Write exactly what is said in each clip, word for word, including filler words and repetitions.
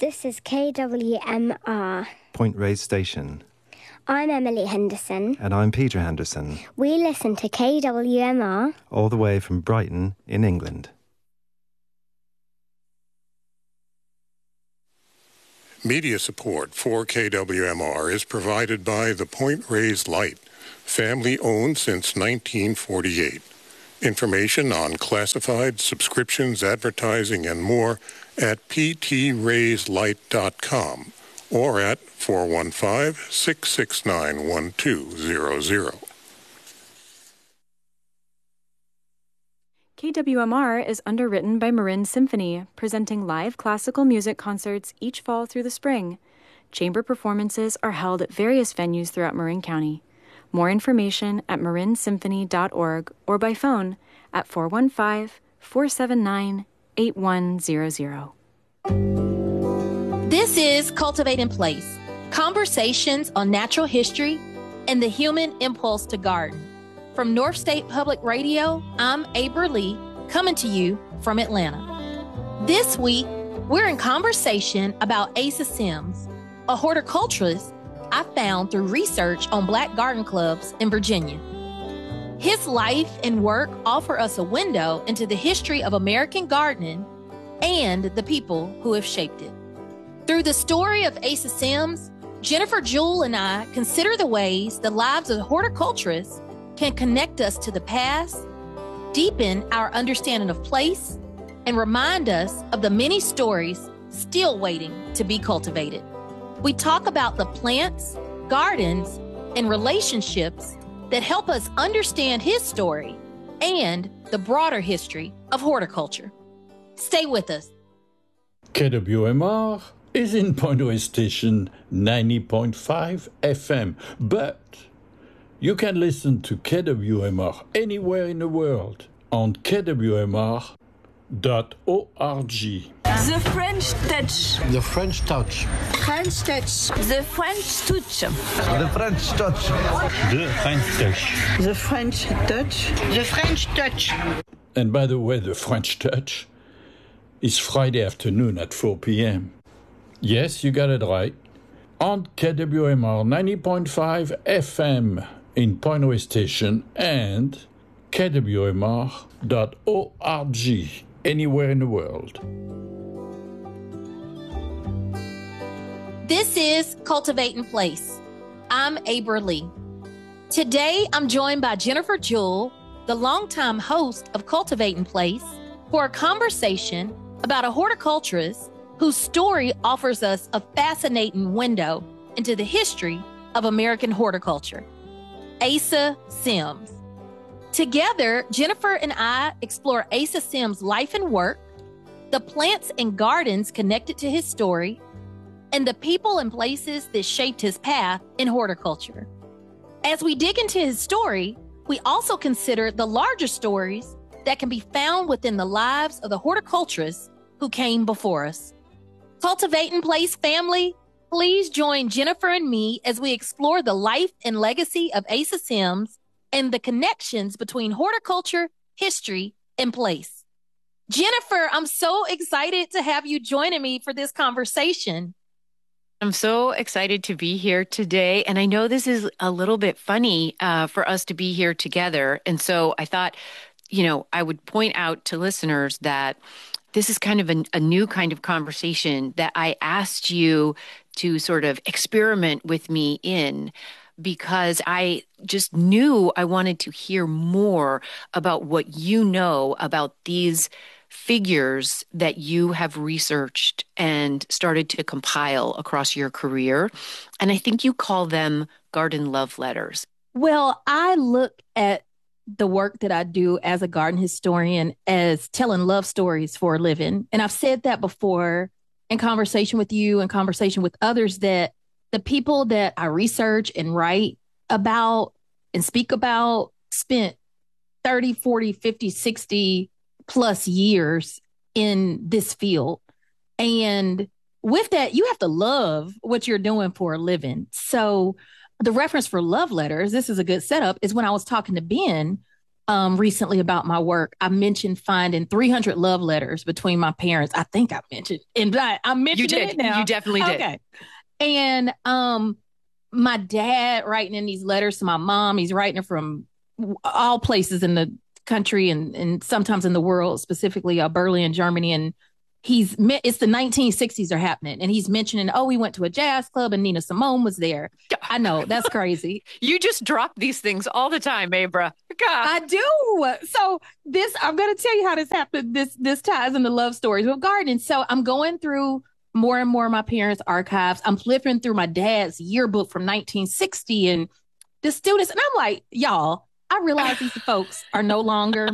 This is K W M R. Point Reyes Station. I'm Emily Henderson. And I'm Peter Henderson. We listen to K W M R. All the way from Brighton in England. Media support for K W M R is provided by the Point Reyes Light, family-owned since nineteen forty-eight. Information on classified, subscriptions, advertising, and more at p t rays light dot com or at four one five, six six nine, one two zero zero. K W M R is underwritten by Marin Symphony, presenting live classical music concerts each fall through the spring. Chamber performances are held at various venues throughout Marin County. More information at marin symphony dot org or by phone at four one five, four seven nine, eight one zero zero. This is Cultivate in Place, conversations on natural history and the human impulse to garden. From North State Public Radio, I'm Abra Lee, coming to you from Atlanta. This week, we're in conversation about Asa Sims, a horticulturist I found through research on Black garden clubs in Virginia. His life and work offer us a window into the history of American gardening and the people who have shaped it. Through the story of Asa Sims, Jennifer Jewell and I consider the ways the lives of horticulturists can connect us to the past, deepen our understanding of place, and remind us of the many stories still waiting to be cultivated. We talk about the plants, gardens, and relationships that help us understand his story and the broader history of horticulture. Stay with us. K W M R is in Point Reyes Station ninety point five F M, but you can listen to K W M R anywhere in the world on k w m r dot org. The French touch. The French touch. French touch. The French touch. The French touch. The French touch. The French touch. The French touch. And by the way, the French touch is Friday afternoon at four p.m. Yes, you got it right. On K W M R ninety point five F M in Point Reyes Station and k w m r dot org anywhere in the world. This is Cultivate in Place. I'm Abra Lee. Today, I'm joined by Jennifer Jewell, the longtime host of Cultivate in Place, for a conversation about a horticulturist whose story offers us a fascinating window into the history of American horticulture, Asa Sims. Together, Jennifer and I explore Asa Sims' life and work, the plants and gardens connected to his story, and the people and places that shaped his path in horticulture. As we dig into his story, we also consider the larger stories that can be found within the lives of the horticulturists who came before us. Cultivate in Place family, please join Jennifer and me as we explore the life and legacy of Asa Sims and the connections between horticulture, history, and place. Jennifer, I'm so excited to have you joining me for this conversation. I'm so excited to be here today. And I know this is a little bit funny uh, for us to be here together. And so I thought, you know, I would point out to listeners that this is kind of a, a new kind of conversation that I asked you to sort of experiment with me in, because I just knew I wanted to hear more about what you know about these figures that you have researched and started to compile across your career. And I think you call them garden love letters. Well, I look at the work that I do as a garden historian as telling love stories for a living. And I've said that before in conversation with you and conversation with others, that the people that I research and write about and speak about spent thirty, forty, fifty, sixty plus years in this field. And with that, you have to love what you're doing for a living. So the reference for love letters, this is a good setup, is when I was talking to Ben um, recently about my work, I mentioned finding three hundred love letters between my parents. I think I mentioned, and I, I mentioned You did. it now. You definitely did. Okay. And um, my dad writing in these letters to my mom, he's writing it from all places in the country and, and sometimes in the world, specifically uh, Berlin, Germany. And he's met, it's the nineteen sixties are happening. And he's mentioning, oh, we went to a jazz club and Nina Simone was there. I know, that's crazy. You just drop these things all the time, Abra. God. I do. So this, I'm going to tell you how this happened. This, this ties into love stories with gardening. So I'm going through more and more of my parents' archives. I'm flipping through my dad's yearbook from nineteen sixty and the students. And I'm like, y'all, I realize these folks are no longer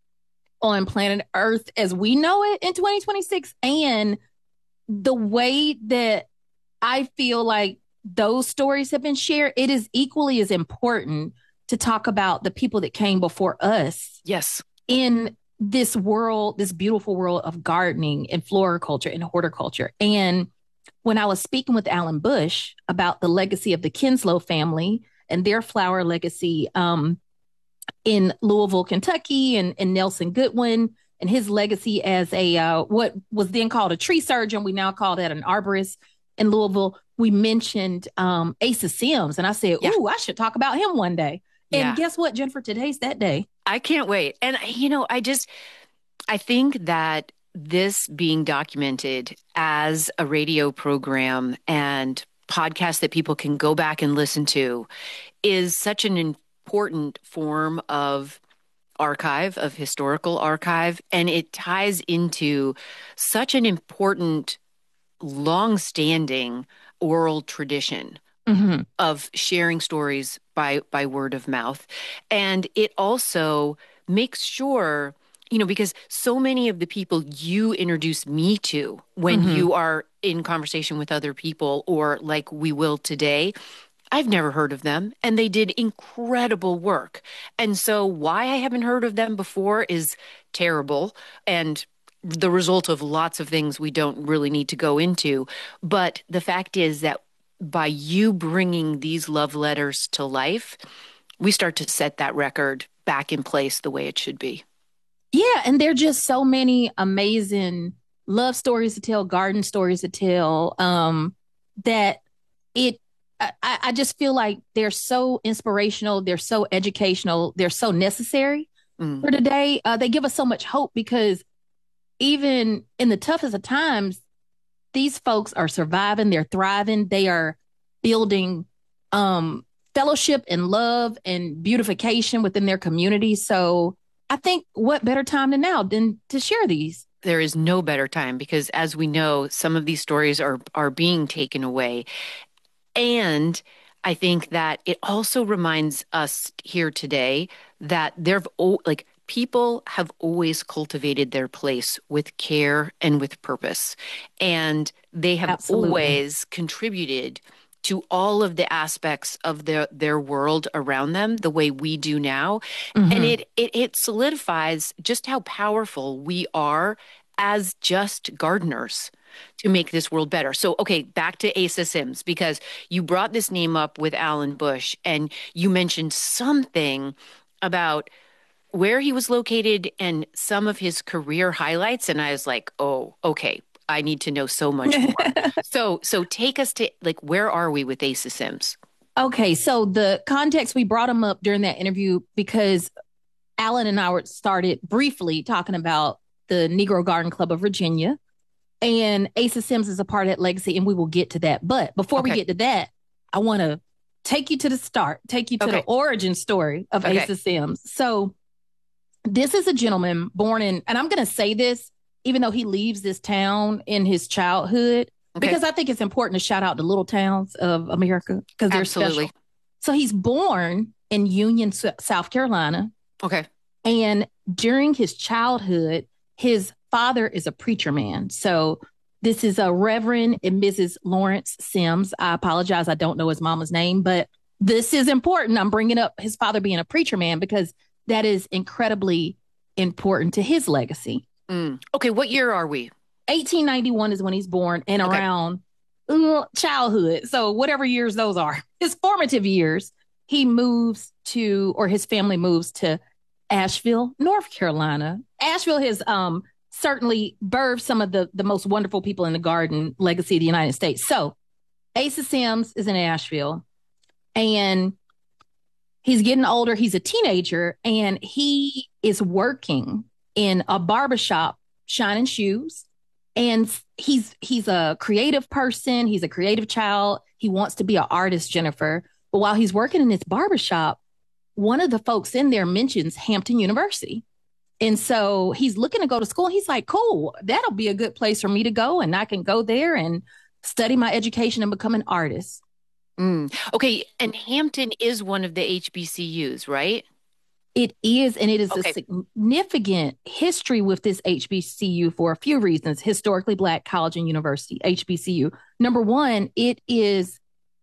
on planet Earth as we know it in twenty twenty-six. And the way that I feel like those stories have been shared, it is equally as important to talk about the people that came before us. Yes. In this world, this beautiful world of gardening and floriculture and horticulture. And when I was speaking with Alan Bush about the legacy of the Kinslow family and their flower legacy, um, in Louisville, Kentucky, and, and Nelson Goodwin and his legacy as a uh, what was then called a tree surgeon. We now call that an arborist in Louisville. We mentioned um, Asa Sims, and I said, Yeah. ooh, I should talk about him one day. And Yeah. guess what, Jennifer? Today's that day. I can't wait. And, you know, I just, I think that this being documented as a radio program and podcast that people can go back and listen to is such an important form of archive, of historical archive, and it ties into such an important, long-standing oral tradition Mm-hmm. of sharing stories by by word of mouth. And it also makes sure, you know, because so many of the people you introduce me to when Mhm. you are in conversation with other people, or like we will today, I've never heard of them, and they did incredible work. And so why I haven't heard of them before is terrible and the result of lots of things we don't really need to go into. But the fact is that by you bringing these love letters to life, we start to set that record back in place the way it should be. Yeah, and there are just so many amazing love stories to tell, garden stories to tell, um, that it, I, I just feel like they're so inspirational, they're so educational, they're so necessary Mm. for today. Uh, they give us so much hope because even in the toughest of times, these folks are surviving, they're thriving, they are building um, fellowship and love and beautification within their community. So I think what better time than now than to share these? There is no better time because, as we know, some of these stories are are being taken away. And I think that it also reminds us here today that there've o- like people have always cultivated their place with care and with purpose. And they have Absolutely. always contributed to all of the aspects of their, their world around them the way we do now. Mhm. And it, it it solidifies just how powerful we are as just gardeners to make this world better. So, okay, back to Asa Sims, because you brought this name up with Alan Bush and you mentioned something about where he was located and some of his career highlights. And I was like, oh, okay, I need to know so much more. so, so take us to, like, where are we with Asa Sims? Okay, so the context, we brought him up during that interview because Alan and I were started briefly talking about the Negro Garden Club of Virginia, and Asa Sims is a part of that legacy, and we will get to that. But before we Okay. get to that, I want to take you to the start, take you to Okay. the origin story of Okay. Asa Sims. So this is a gentleman born in, and I'm going to say this, even though he leaves this town in his childhood, Okay. because I think it's important to shout out the little towns of America because they're Absolutely. special. So he's born in Union, S- South Carolina. Okay. And during his childhood, his father is a preacher man. So this is a Reverend and Missus Lawrence Sims. I apologize. I don't know his mama's name, but this is important. I'm bringing up his father being a preacher man because that is incredibly important to his legacy. Mm. Okay, what year are we? eighteen ninety-one is when he's born and Okay. around uh, childhood. So whatever years those are, his formative years, he moves to, or his family moves to Asheville, North Carolina. Asheville has um, certainly birthed some of the, the most wonderful people in the garden legacy of the United States. So Asa Sims is in Asheville, and he's getting older. He's a teenager, and he is working in a barbershop shining shoes. And he's he's a creative person. He's a creative child. He wants to be an artist, Jennifer. But while he's working in this barbershop, one of the folks in there mentions Hampton University. And so he's looking to go to school. He's like, cool, that'll be a good place for me to go. And I can go there and study my education and become an artist. Mm. Okay. And Hampton is one of the H B C Us, right? It is. And it is Okay. a significant history with this H B C U for a few reasons. Historically Black College and University, H B C U. Number one, it is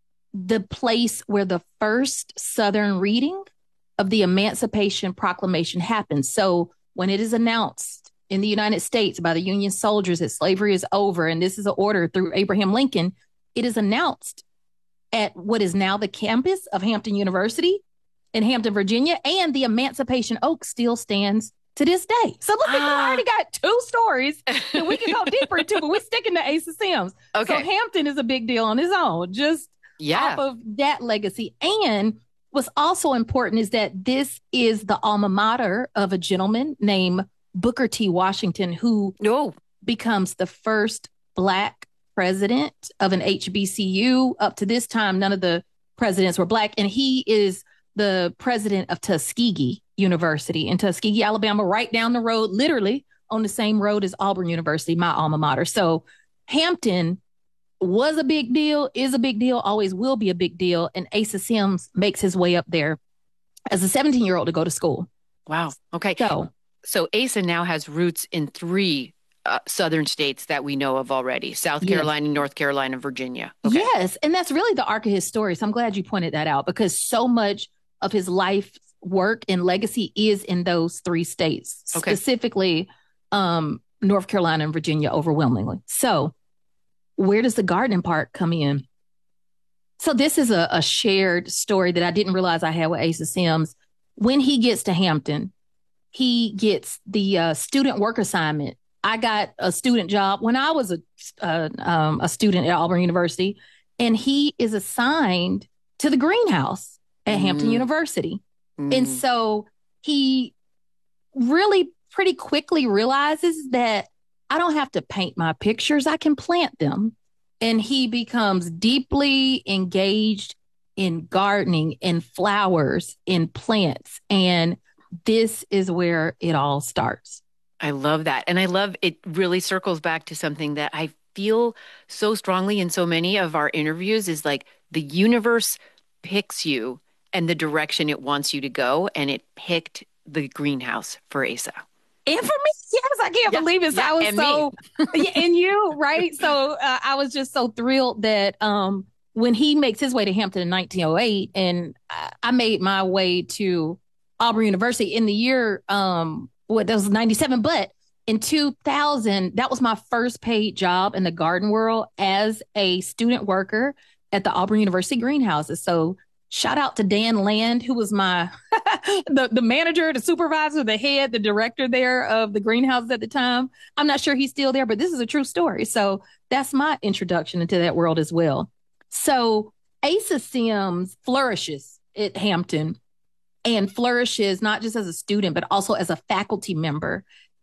the place where the first Southern reading of the Emancipation Proclamation happened. So when it is announced in the United States by the Union soldiers that slavery is over, and this is an order through Abraham Lincoln, it is announced at what is now the campus of Hampton University in Hampton, Virginia, and the Emancipation Oak still stands to this day. So look, we Ah. already got two stories that we can go deeper into, but we're sticking to Asa Sims. Okay. So Hampton is a big deal on its own, just Yeah. off of that legacy. And what's also important is that this is the alma mater of a gentleman named Booker T. Washington, who No. becomes the first Black president of an H B C U. Up to this time, none of the presidents were Black. And he is the president of Tuskegee University in Tuskegee, Alabama, right down the road, literally on the same road as Auburn University, my alma mater. So Hampton was a big deal, is a big deal, always will be a big deal. And Asa Sims makes his way up there as a seventeen-year-old to go to school. Wow. Okay. So So Asa now has roots in three uh, southern states that we know of already: South Yes. Carolina, North Carolina, Virginia. Okay. yes, and that's really the arc of his story. So I'm glad you pointed that out, because so much of his life work and legacy is in those three states, Okay. specifically um, North Carolina and Virginia overwhelmingly. So where does the gardening part come in? So this is a, a shared story that I didn't realize I had with Asa Sims. When he gets to Hampton, he gets the uh, student work assignment. I got a student job when I was a, uh, um, a student at Auburn University, and he is assigned to the greenhouse at Hampton Mm. University. Mm. And so he really pretty quickly realizes that I don't have to paint my pictures, I can plant them. And he becomes deeply engaged in gardening, in flowers, in plants. And this is where it all starts. I love that. And I love it really circles back to something that I feel so strongly in so many of our interviews is like the universe picks you and the direction it wants you to go. And it picked the greenhouse for Asa. And for me, yes, I can't Yeah, believe it. So yeah, I was and so, yeah, and you, right? So uh, I was just so thrilled that um, when he makes his way to Hampton in nineteen oh eight, and I, I made my way to Auburn University in the year, um, what that was ninety-seven, but in two thousand, that was my first paid job in the garden world as a student worker at the Auburn University greenhouses. So shout out to Dan Land, who was my the, the manager, the supervisor, the head, the director there of the greenhouses at the time. I'm not sure he's still there, but this is a true story. So that's my introduction into that world as well. So Asa Sims flourishes at Hampton, and flourishes not just as a student, but also as a faculty member,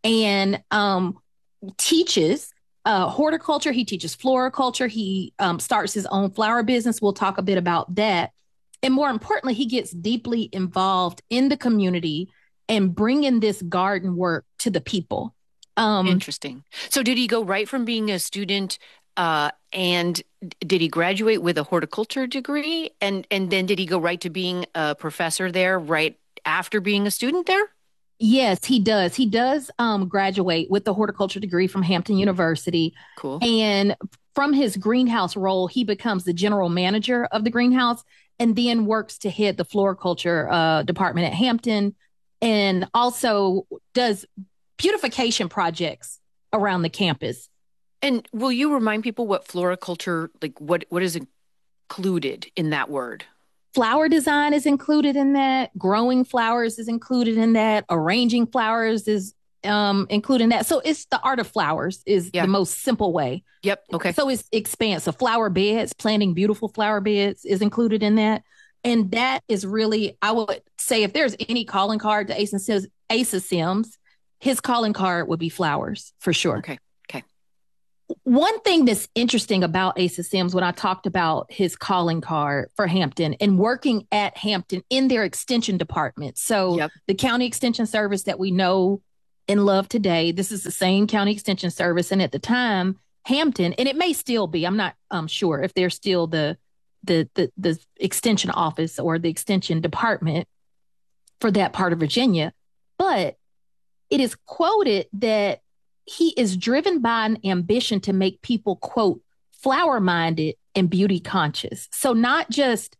and um, teaches uh, horticulture. He teaches floriculture. He um, starts his own flower business. We'll talk a bit about that. And more importantly, he gets deeply involved in the community and bringing this garden work to the people. Um, Interesting. So did he go right from being a student uh, and did he graduate with a horticulture degree? And, and then did he go right to being a professor there right after being a student there? Yes, he does. He does um, graduate with the horticulture degree from Hampton University. Cool. And from his greenhouse role, he becomes the general manager of the greenhouse, and then works to head the floriculture uh, department at Hampton, and also does beautification projects around the campus. And will you remind people what floriculture, like what, what is included in that word? flower design is included in that. Growing flowers is included in that. Arranging flowers is um, included in that. So it's the art of flowers is Yeah. the most simple way. Yep. Okay. So it's expansive. Flower beds, planting beautiful flower beds is included in that. And that is really, I would say, if there's any calling card to Asa Sims, Asa Sims, his calling card would be flowers for sure. Okay. Okay. One thing that's interesting about Asa Sims, when I talked about his calling card for Hampton and working at Hampton in their extension department. So Yep. the county extension service that we know and love today, this is the same county extension service. And at the time, Hampton, and it may still be, I'm not um, sure if they're still the, the, the, the extension office or the extension department for that part of Virginia, but it is quoted that he is driven by an ambition to make people, quote, flower-minded and beauty-conscious. So not just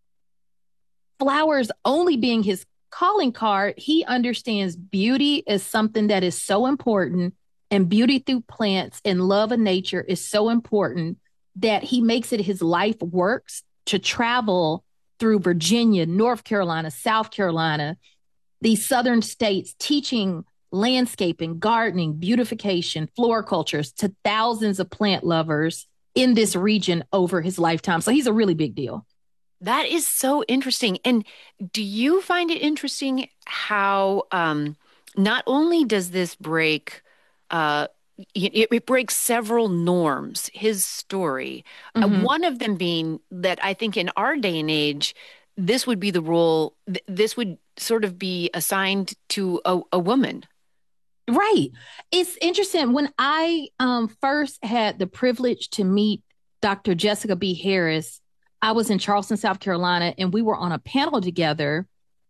flowers only being his calling card, he understands beauty is something that is so important, and beauty through plants and love of nature is so important that he makes it his life works to travel through Virginia, North Carolina, South Carolina, these southern states, teaching landscaping, gardening, beautification, floricultures to thousands of plant lovers in this region over his lifetime. So he's a really big deal. That is so interesting. And do you find it interesting how um, not only does this break, uh, it, it breaks several norms, his story, Mm-hmm. uh, one of them being that I think in our day and age, this would be the role, th- this would sort of be assigned to a, a woman. Right. It's interesting. When I um, first had the privilege to meet Doctor Jessica B. Harris, I was in Charleston, South Carolina, and we were on a panel together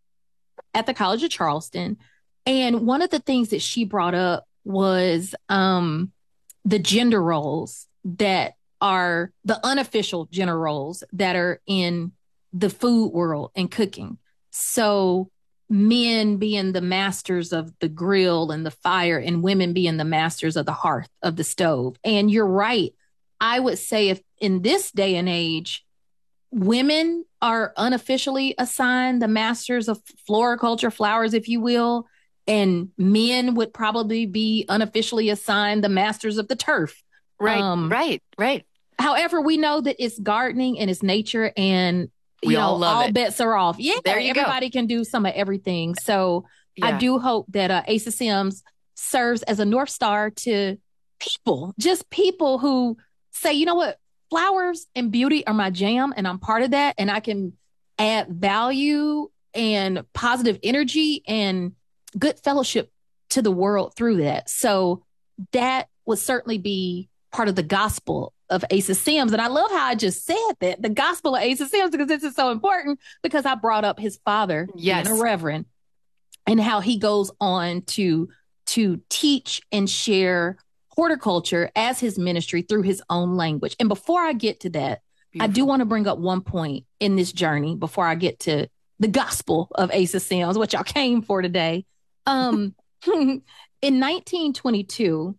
at the College of Charleston. And one of the things that she brought up was um, the gender roles that are the unofficial gender roles that are in the food world and cooking. So men being the masters of the grill and the fire, and women being the masters of the hearth, of the stove. And you're right. I would say if in this day and age, women are unofficially assigned the masters of floriculture, flowers, if you will, and men would probably be unofficially assigned the masters of the turf. Right, Um, right, right. However, we know that it's gardening and it's nature, and We you know, all love all it. bets are off. Yeah, There you go. everybody can do some of everything. So I Yeah. do hope that uh, Asa Sims serves as a North Star to people, just people who say, you know what, flowers and beauty are my jam, and I'm part of that, and I can add value and positive energy and good fellowship to the world through that. So that would certainly be part of the gospel of Asa Sims. And I love how I just said that, the gospel of Asa Sims, because this is so important, because I brought up his father, Yes. being a reverend, and how he goes on to, to teach and share horticulture as his ministry through his own language. And before I get to that, I do want to bring up one point in this journey before I get to the gospel of Asa Sims, which y'all came for today. Um, in nineteen twenty-two,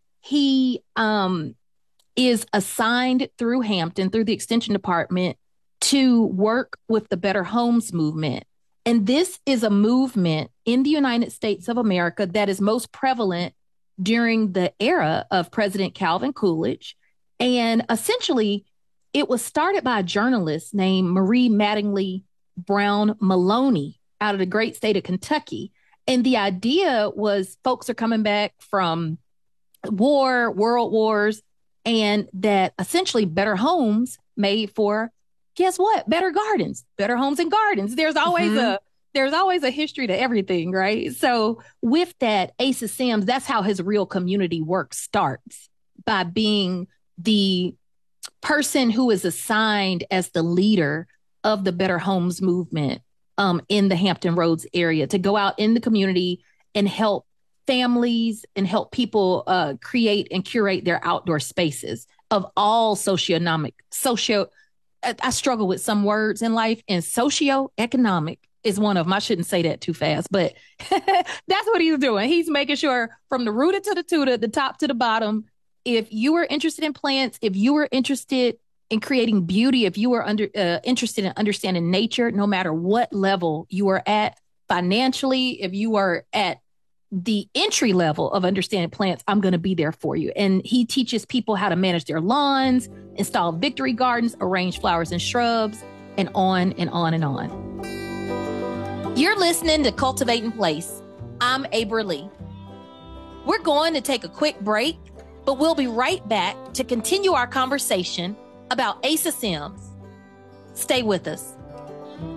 he um, is assigned through Hampton, through the Extension Department, to work with the Better Homes movement. And this is a movement in the United States of America that is most prevalent during the era of President Calvin Coolidge. And essentially, it was started by a journalist named Marie Mattingly Brown Maloney out of the great state of Kentucky. And the idea was folks are coming back from war, world wars, and that essentially better homes made for, guess what? Better gardens, better homes and gardens. There's always Mhm. a there's always a history to everything, right? So with that, Asa Sims, that's how his real community work starts, by being the person who is assigned as the leader of the Better Homes movement um, in the Hampton Roads area, to go out in the community and help families and help people uh, create and curate their outdoor spaces of all socioeconomic, socio, I, I struggle with some words in life, and socioeconomic is one of them. I shouldn't say that too fast, but that's what he's doing. He's making sure from the rooted to the tutor, the top to the bottom, if you are interested in plants, if you are interested in creating beauty, if you are under uh, interested in understanding nature, no matter what level you are at financially, if you are at the entry level of understanding plants, I'm going to be there for you. And he teaches people how to manage their lawns, install victory gardens, arrange flowers and shrubs, and on and on and on. You're listening to Cultivate in Place. I'm Aber Lee. We're going to take a quick break, but we'll be right back to continue our conversation about Asa Sims. Stay with us.